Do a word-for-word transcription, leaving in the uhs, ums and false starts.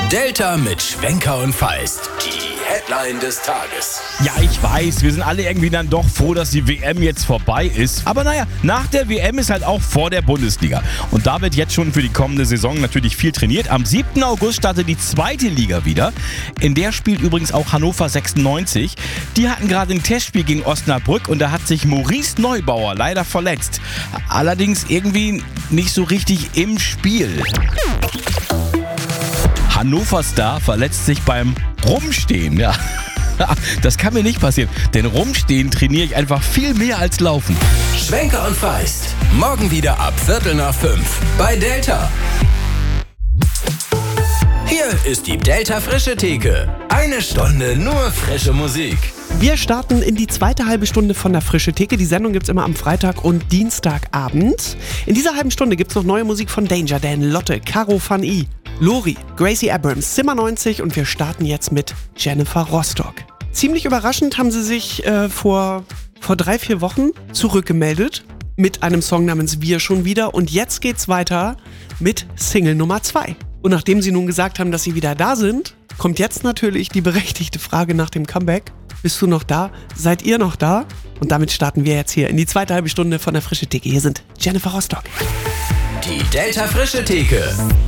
Delta mit Schwenker und Feist. Die Headline des Tages. Ja, ich weiß, wir sind alle irgendwie dann doch froh, dass die W M jetzt vorbei ist. Aber naja, nach der W M ist halt auch vor der Bundesliga. Und da wird jetzt schon für die kommende Saison natürlich viel trainiert. Am siebten August startet die zweite Liga wieder. In der spielt übrigens auch Hannover sechsundneunzig. Die hatten gerade ein Testspiel gegen Osnabrück und da hat sich Maurice Neubauer leider verletzt. Allerdings irgendwie nicht so richtig im Spiel. Hannover Star verletzt sich beim Rumstehen, ja. Das kann mir nicht passieren, denn Rumstehen trainiere ich einfach viel mehr als Laufen. Schwenker und Feist. Morgen wieder ab Viertel nach fünf bei Delta. Hier ist die Delta Frische Theke. Eine Stunde nur frische Musik. Wir starten in die zweite halbe Stunde von der Frische Theke. Die Sendung gibt's immer am Freitag und Dienstagabend. In dieser halben Stunde gibt's noch neue Musik von Danger Dan, Lotte, Caro van I, Lori, Gracie Abrams, Zimmer neunzig und wir starten jetzt mit Jennifer Rostock. Ziemlich überraschend haben sie sich äh, vor, vor drei, vier Wochen zurückgemeldet mit einem Song namens Wir schon wieder und jetzt geht's weiter mit Single Nummer zwei. Und nachdem sie nun gesagt haben, dass sie wieder da sind, kommt jetzt natürlich die berechtigte Frage nach dem Comeback. Bist du noch da? Seid ihr noch da? Und damit starten wir jetzt hier in die zweite halbe Stunde von der Frische Theke. Hier sind Jennifer Rostock. Die Delta Frische Theke.